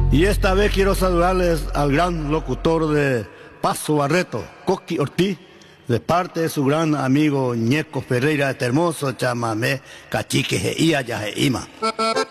Y esta vez quiero saludarles al gran locutor de Paso Barreto, Coqui Ortiz, de parte de su gran amigo Ñeco Ferreira, este hermoso chamamé, cachique, jeía, ya, jeíma.